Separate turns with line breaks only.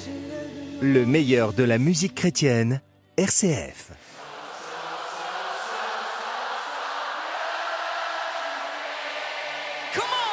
Le meilleur de la musique chrétienne, RCF.
Come on!